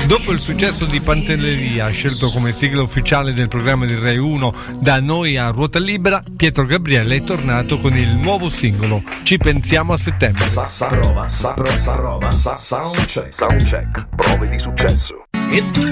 Dopo il successo di Pantelleria, scelto come sigla ufficiale del programma di Rai 1 Da noi a ruota libera, Pietro Gabriele è tornato con il nuovo singolo Ci pensiamo a settembre. Soundcheck, prove di successo. E tu